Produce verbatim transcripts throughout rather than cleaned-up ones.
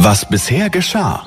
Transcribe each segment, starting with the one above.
Was bisher geschah.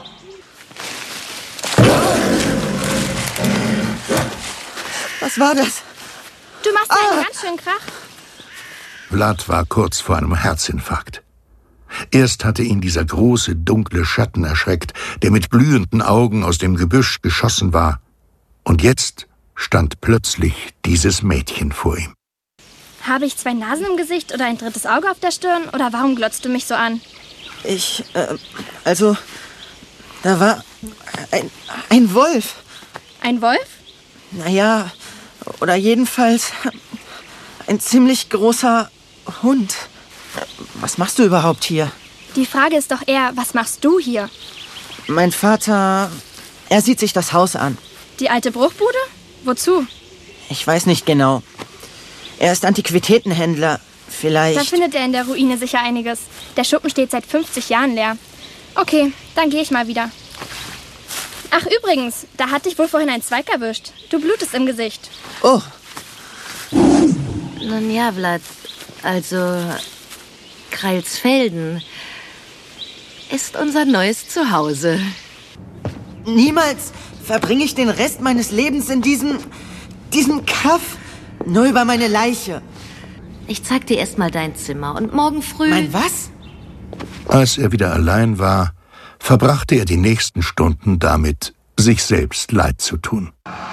Was war das? Du machst ah. einen ganz schönen Krach. Vlad war kurz vor einem Herzinfarkt. Erst hatte ihn dieser große, dunkle Schatten erschreckt, der mit glühenden Augen aus dem Gebüsch geschossen war. Und jetzt stand plötzlich dieses Mädchen vor ihm. Habe ich zwei Nasen im Gesicht oder ein drittes Auge auf der Stirn? Oder warum glotzt du mich so an? Ich, äh, also, da war ein, ein Wolf. Ein Wolf? Naja, oder jedenfalls ein ziemlich großer Hund. Was machst du überhaupt hier? Die Frage ist doch eher, was machst du hier? Mein Vater, er sieht sich das Haus an. Die alte Bruchbude? Wozu? Ich weiß nicht genau. Er ist Antiquitätenhändler. Vielleicht... Da findet er in der Ruine sicher einiges. Der Schuppen steht seit fünfzig Jahren leer. Okay, dann gehe ich mal wieder. Ach, übrigens, da hat dich wohl vorhin ein Zweig erwischt. Du blutest im Gesicht. Oh. Nun ja, Vlad, also Kreilsfelden ist unser neues Zuhause. Niemals verbringe ich den Rest meines Lebens in diesem, diesem Kaff. Nur über meine Leiche. Ich zeig dir erst mal dein Zimmer und morgen früh... Mein was? Als er wieder allein war, verbrachte er die nächsten Stunden damit, sich selbst Leid zu tun.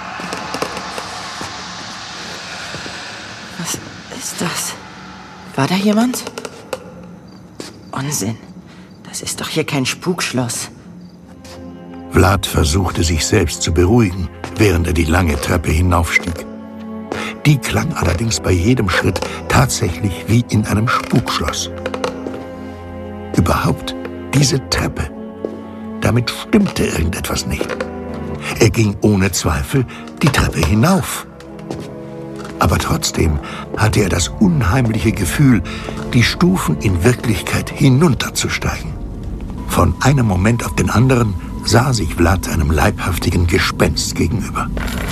Was ist das? War da jemand? Unsinn. Das ist doch hier kein Spukschloss. Vlad versuchte sich selbst zu beruhigen, während er die lange Treppe hinaufstieg. Die klang allerdings bei jedem Schritt tatsächlich wie in einem Spukschloss. Überhaupt, diese Treppe. Damit stimmte irgendetwas nicht. Er ging ohne Zweifel die Treppe hinauf. Aber trotzdem hatte er das unheimliche Gefühl, die Stufen in Wirklichkeit hinunterzusteigen. Von einem Moment auf den anderen sah sich Vlad einem leibhaftigen Gespenst gegenüber.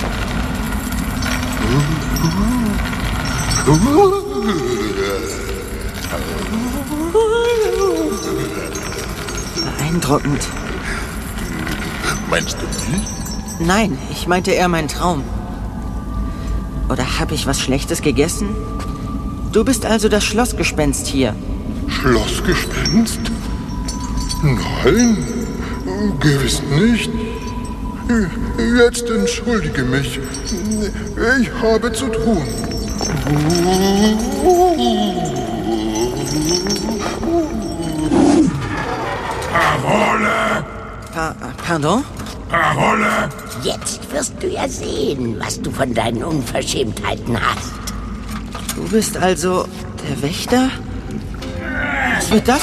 Beeindruckend. Meinst du mich? Nein, ich meinte eher meinen Traum. Oder habe ich was Schlechtes gegessen? Du bist also das Schlossgespenst hier. Schlossgespenst? Nein, gewiss nicht. Jetzt entschuldige mich. Ich habe zu tun. Parole! Pa pardon? Parole! Jetzt wirst du ja sehen, was du von deinen Unverschämtheiten hast. Du bist also der Wächter? Was wird das